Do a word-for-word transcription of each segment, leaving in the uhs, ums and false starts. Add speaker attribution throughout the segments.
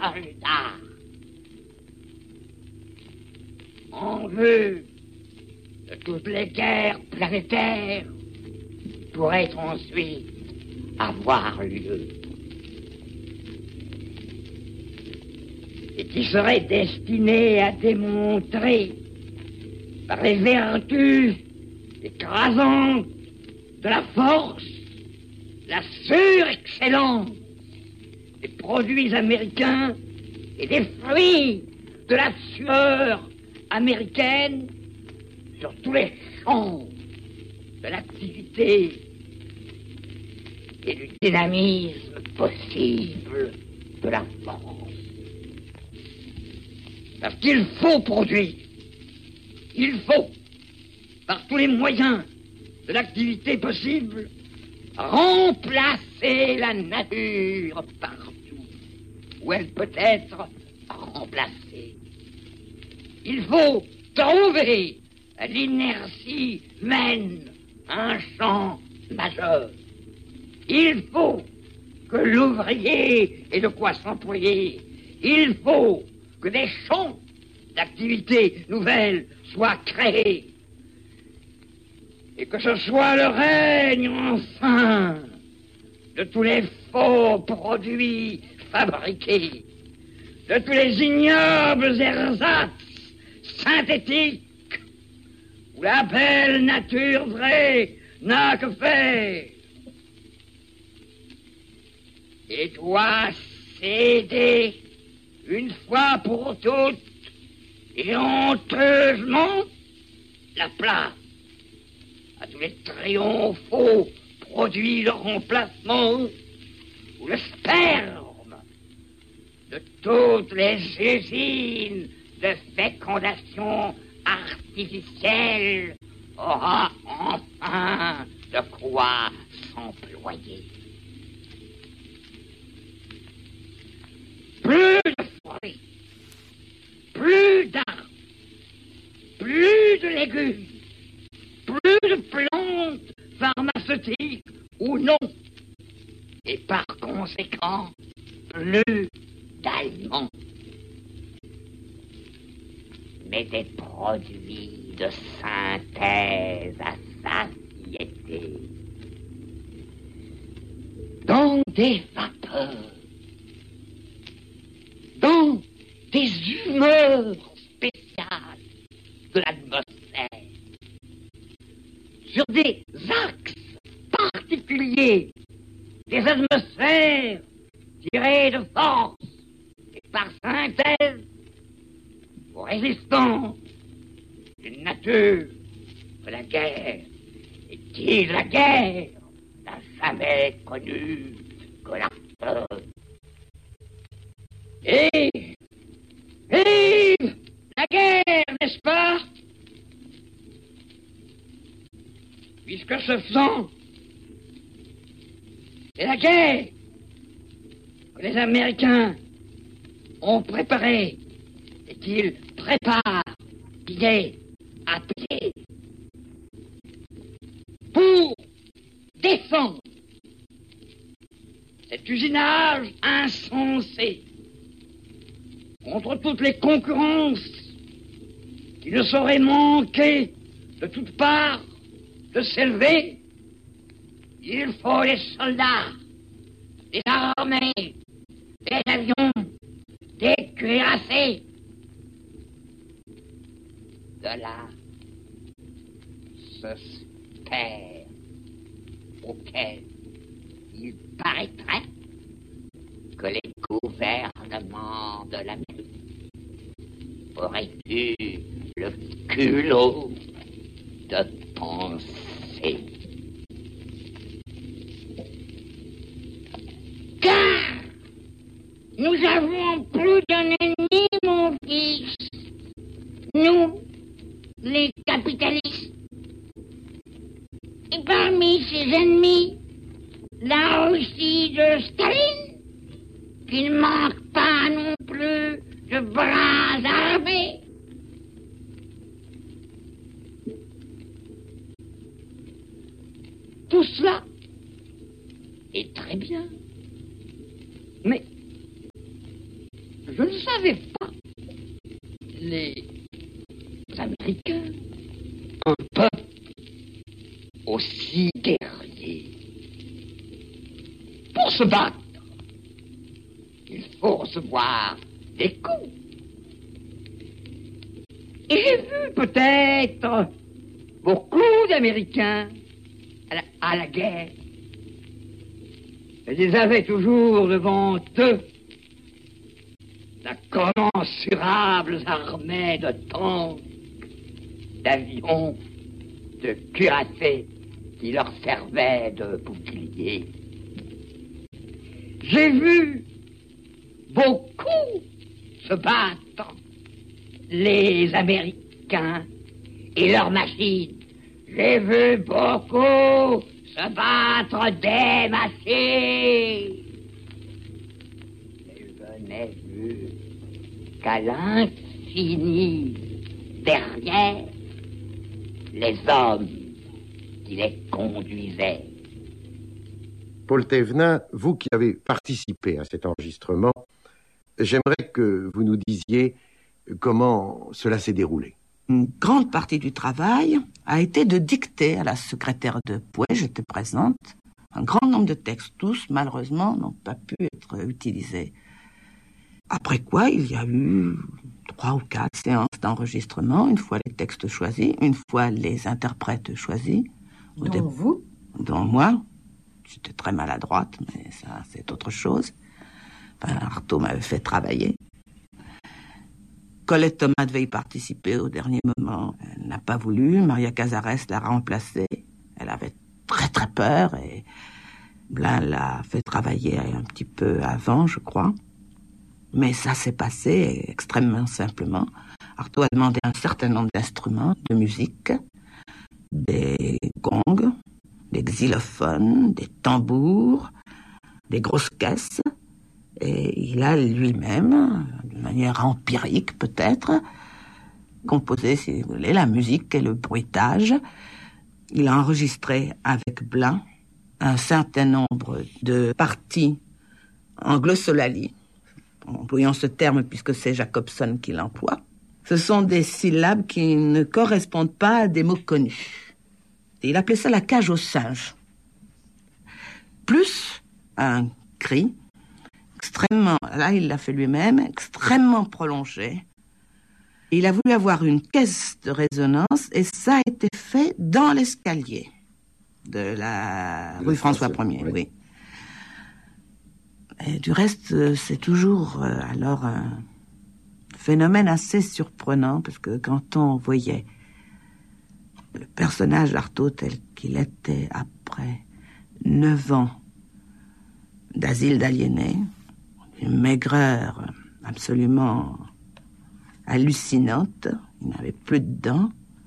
Speaker 1: soldats. En vue de toutes les guerres planétaires pourraient ensuite avoir lieu. Et qui seraient destinés à démontrer par les vertus écrasantes de la force, la surexcellence des produits américains et des fruits de la sueur américaine sur tous les champs de l'activité et du dynamisme possible de la force. Parce qu'il faut produire, il faut, par tous les moyens de l'activité possible, remplacer la nature partout où elle peut être remplacée. Il faut trouver à l'inertie humaine un champ majeur. Il faut que l'ouvrier ait de quoi s'employer. Il faut que des champs d'activités nouvelles soient créés. Et que ce soit le règne, enfin, de tous les faux produits fabriqués, de tous les ignobles ersatz synthétiques, où la belle nature vraie n'a que faire, et doit céder une fois pour toutes et honteusement la place à tous les triomphaux produits de remplacement ou le sperme de toutes les usines de fécondation artificielle aura enfin de quoi s'employer. Plus de fruits, plus d'arbres, plus de légumes, plus de plantes pharmaceutiques ou non, et par conséquent, plus d'aliments. Mais des produits de synthèse à satiété, dans des vapeurs, dans des humeurs spéciales de l'atmosphère, sur des axes particuliers des atmosphères tirées de force et par synthèse aux résistances d'une nature de la guerre et qui de la guerre n'a jamais connu que la peur. Et, et la guerre, n'est-ce pas? Puisque ce faisant, c'est la guerre que les Américains ont préparée et qu'ils préparent, qui est appelée pour défendre cet usinage insensé contre toutes les concurrences qui ne sauraient manquer de toutes parts de s'élever. Il faut des soldats, des armées, des avions, des cuirassés. De là, ce sphère auquel il paraîtrait que les gouvernements de l'Amérique auraient eu le culot de penser. Car nous avons plus d'un ennemi, mon fils. Nous, les capitalistes. Et parmi ces ennemis, la Russie de Staline, qui ne manque pas non plus de bras armés. Tout cela est très bien. Mais savez pas, les Américains, un peuple aussi guerrier. Pour se battre, il faut recevoir des coups. Et j'ai vu peut-être beaucoup d'Américains à la, à la guerre. Et ils avaient toujours devant eux d'incommensurables armées de tanks, d'avions, de cuirassés qui leur servaient de boucliers. J'ai vu beaucoup se battre les Américains et leurs machines. J'ai vu beaucoup se battre des machines. Et je n'ai vu qu'à l'infini derrière les hommes qui les conduisaient.
Speaker 2: Paul Thévenin, vous qui avez participé à cet enregistrement, j'aimerais que vous nous disiez comment cela s'est déroulé.
Speaker 3: Une grande partie du travail a été de dicter à la secrétaire de Pouet, j'étais présente, un grand nombre de textes. Tous, malheureusement, n'ont pas pu être utilisés. Après quoi, il y a eu trois ou quatre séances d'enregistrement, une fois les textes choisis, une fois les interprètes choisis.
Speaker 4: Dont dé... vous
Speaker 3: Dont moi. J'étais très maladroite, mais ça, c'est autre chose. Enfin, Artaud m'avait fait travailler. Colette Thomas devait y participer au dernier moment. Elle n'a pas voulu. Maria Cazares l'a remplacée. Elle avait très très peur et Blin l'a fait travailler un petit peu avant, je crois. Mais ça s'est passé extrêmement simplement. Artaud a demandé un certain nombre d'instruments de musique, des gongs, des xylophones, des tambours, des grosses caisses. Et il a lui-même, de manière empirique peut-être, composé, si vous voulez, la musique et le bruitage. Il a enregistré avec Blin un certain nombre de parties en glossolalie, employant ce terme puisque c'est Jacobson qui l'emploie. Ce sont des syllabes qui ne correspondent pas à des mots connus. Et il appelait ça la cage aux singes. Plus un cri extrêmement, là il l'a fait lui-même, extrêmement prolongé. Il a voulu avoir une caisse de résonance et ça a été fait dans l'escalier de la rue François Ier, oui. oui. Et du reste, c'est toujours euh, alors un phénomène assez surprenant parce que quand on voyait le personnage d'Artaud tel qu'il était après neuf ans d'asile d'aliénés, une maigreur absolument hallucinante, il n'avait plus de dents,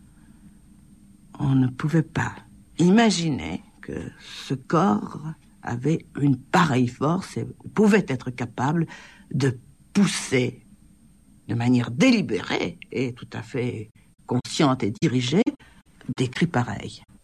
Speaker 3: on ne pouvait pas imaginer que ce corps avait une pareille force et pouvait être capable de pousser de manière délibérée et tout à fait consciente et dirigée des cris pareils.